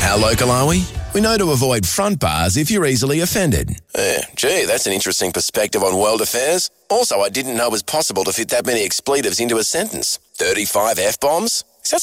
How local are we? We know to avoid front bars if you're easily offended. Gee, that's an interesting perspective on world affairs. Also, I didn't know it was possible to fit that many expletives into a sentence. 35 F-bombs?